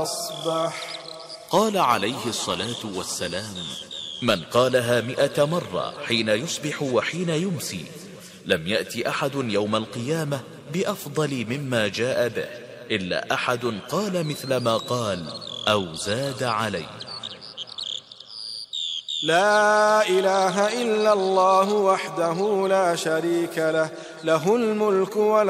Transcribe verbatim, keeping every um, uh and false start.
قال عليه الصلاة والسلام: من قالها مئة مرة حين يصبح وحين يمسي لم يأتي أحد يوم القيامة بأفضل مما جاء به إلا أحد قال مثل ما قال أو زاد عليه. لا إله إلا الله وحده لا شريك له، له الملك وله